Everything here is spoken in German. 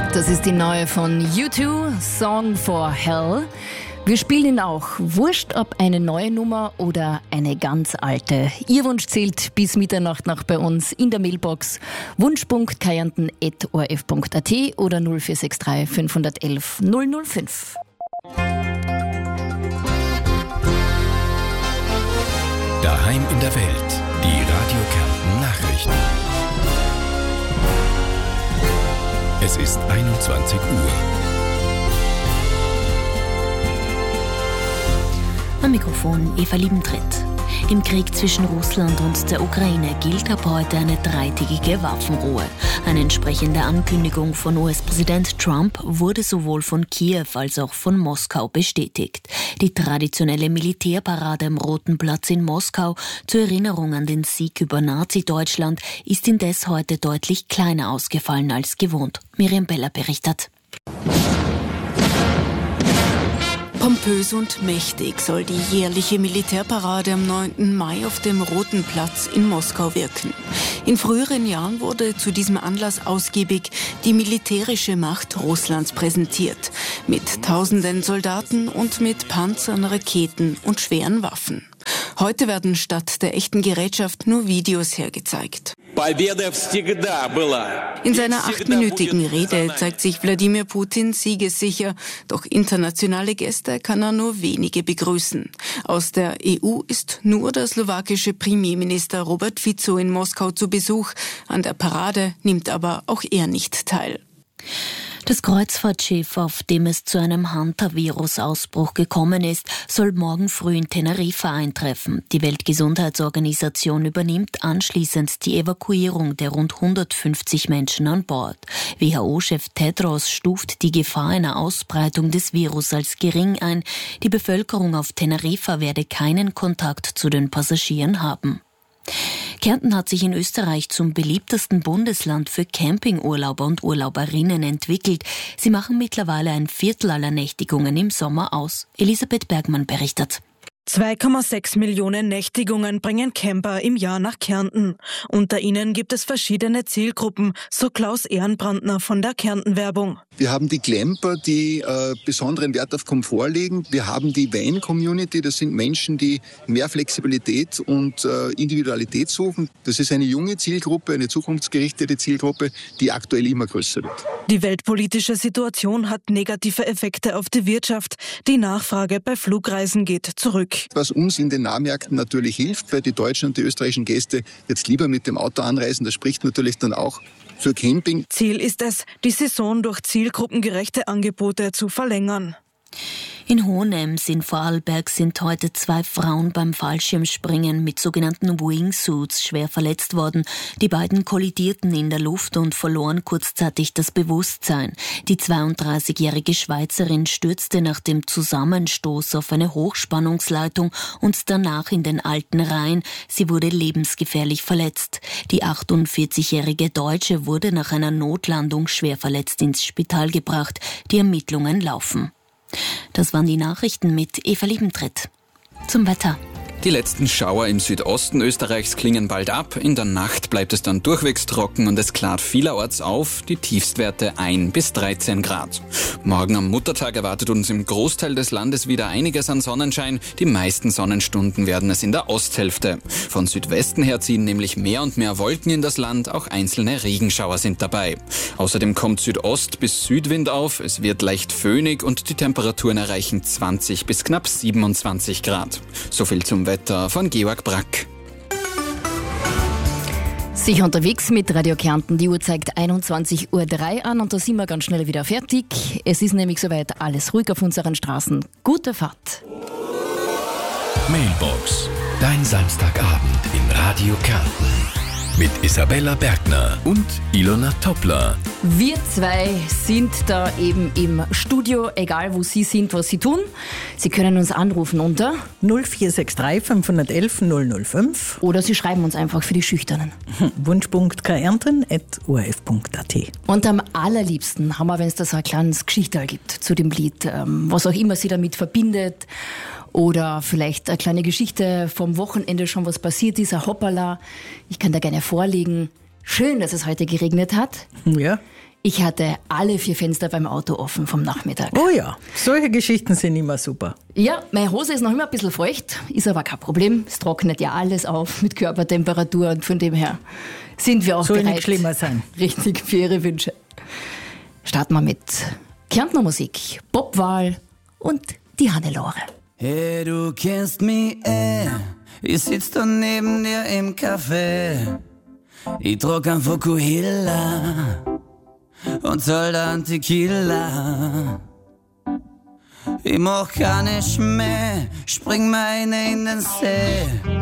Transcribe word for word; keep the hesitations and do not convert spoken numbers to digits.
Das ist die neue von U zwei, Song for Hell. Wir spielen ihn auch. Wurscht, ob eine neue Nummer oder eine ganz alte. Ihr Wunsch zählt bis Mitternacht noch bei uns in der Mailbox wunsch punkt kärnten at o r f punkt a t oder null vier sechs drei fünf eins eins null null fünf. Daheim in der Welt. Die Radio Kärnten Nachrichten. Es ist einundzwanzig Uhr. Am Mikrofon Eva Liebentritt. Im Krieg zwischen Russland und der Ukraine gilt ab heute eine dreitägige Waffenruhe. Eine entsprechende Ankündigung von U S-Präsident Trump wurde sowohl von Kiew als auch von Moskau bestätigt. Die traditionelle Militärparade am Roten Platz in Moskau zur Erinnerung an den Sieg über Nazi-Deutschland ist indes heute deutlich kleiner ausgefallen als gewohnt. Miriam Beller berichtet. Pompös und mächtig soll die jährliche Militärparade am neunten Mai auf dem Roten Platz in Moskau wirken. In früheren Jahren wurde zu diesem Anlass ausgiebig die militärische Macht Russlands präsentiert. Mit tausenden Soldaten und mit Panzern, Raketen und schweren Waffen. Heute werden statt der echten Gerätschaft nur Videos hergezeigt. In seiner achtminütigen Rede zeigt sich Wladimir Putin siegessicher, doch internationale Gäste kann er nur wenige begrüßen. Aus der E U ist nur der slowakische Premierminister Robert Fico in Moskau zu Besuch. An der Parade nimmt aber auch er nicht teil. Das Kreuzfahrtschiff, auf dem es zu einem Hantavirus-Ausbruch gekommen ist, soll morgen früh in Teneriffa eintreffen. Die Weltgesundheitsorganisation übernimmt anschließend die Evakuierung der rund hundertfünfzig Menschen an Bord. W H O-Chef Tedros stuft die Gefahr einer Ausbreitung des Virus als gering ein. Die Bevölkerung auf Teneriffa werde keinen Kontakt zu den Passagieren haben. Kärnten hat sich in Österreich zum beliebtesten Bundesland für Campingurlauber und Urlauberinnen entwickelt. Sie machen mittlerweile ein Viertel aller Nächtigungen im Sommer aus. Elisabeth Bergmann berichtet. zwei Komma sechs Millionen Nächtigungen bringen Camper im Jahr nach Kärnten. Unter ihnen gibt es verschiedene Zielgruppen, so Klaus Ehrenbrandner von der Kärnten-Werbung. Wir haben die Camper, die äh, besonderen Wert auf Komfort legen. Wir haben die Van-Community, das sind Menschen, die mehr Flexibilität und äh, Individualität suchen. Das ist eine junge Zielgruppe, eine zukunftsgerichtete Zielgruppe, die aktuell immer größer wird. Die weltpolitische Situation hat negative Effekte auf die Wirtschaft. Die Nachfrage bei Flugreisen geht zurück. Was uns in den Nahmärkten natürlich hilft, weil die deutschen und die österreichischen Gäste jetzt lieber mit dem Auto anreisen, das spricht natürlich dann auch für Camping. Ziel ist es, die Saison durch zielgruppengerechte Angebote zu verlängern. In Hohenems in Vorarlberg sind heute zwei Frauen beim Fallschirmspringen mit sogenannten Wingsuits schwer verletzt worden. Die beiden kollidierten in der Luft und verloren kurzzeitig das Bewusstsein. Die zweiunddreißigjährige Schweizerin stürzte nach dem Zusammenstoß auf eine Hochspannungsleitung und danach in den alten Rhein. Sie wurde lebensgefährlich verletzt. Die achtundvierzigjährige Deutsche wurde nach einer Notlandung schwer verletzt ins Spital gebracht. Die Ermittlungen laufen. Das waren die Nachrichten mit Eva Liebentritt. Zum Wetter. Die letzten Schauer im Südosten Österreichs klingen bald ab. In der Nacht bleibt es dann durchwegs trocken und es klart vielerorts auf. Die Tiefstwerte ein bis dreizehn Grad. Morgen am Muttertag erwartet uns im Großteil des Landes wieder einiges an Sonnenschein. Die meisten Sonnenstunden werden es in der Osthälfte. Von Südwesten her ziehen nämlich mehr und mehr Wolken in das Land. Auch einzelne Regenschauer sind dabei. Außerdem kommt Südost- bis Südwind auf. Es wird leicht föhnig und die Temperaturen erreichen zwanzig bis knapp siebenundzwanzig Grad. So viel zum Wetter von Georg Brack. Sicher unterwegs mit Radio Kärnten. Die Uhr zeigt einundzwanzig Uhr drei an und da sind wir ganz schnell wieder fertig. Es ist nämlich soweit alles ruhig auf unseren Straßen. Gute Fahrt. Mailbox. Dein Samstagabend in Radio Kärnten. Mit Isabella Bergner und Ilona Toppler. Wir zwei sind da eben im Studio, egal wo Sie sind, was Sie tun. Sie können uns anrufen unter null vier sechs drei fünf eins eins null null fünf oder Sie schreiben uns einfach für die Schüchternen. wunsch punkt kärnten at o r f punkt a t. Und am allerliebsten haben wir, wenn es da so ein kleines Geschichterl gibt zu dem Lied, was auch immer Sie damit verbindet. Oder vielleicht eine kleine Geschichte vom Wochenende schon, was passiert ist, ein Hoppala. Ich kann da gerne vorlegen. Schön, dass es heute geregnet hat. Ja. Ich hatte alle vier Fenster beim Auto offen vom Nachmittag. Oh ja, solche Geschichten sind immer super. Ja, meine Hose ist noch immer ein bisschen feucht, ist aber kein Problem. Es trocknet ja alles auf mit Körpertemperatur und von dem her sind wir auch Soll bereit. nicht schlimmer sein. Richtig, für Ihre Wünsche. Starten wir mit Kärntner Musik, Popwahl und die Hannelore. Hey, du kennst mich eh, ich sitz da neben dir im Café. Ich trag ein Fukuhila und soll dann Tequila. Ich mach keine Schmäh, spring meine in den See.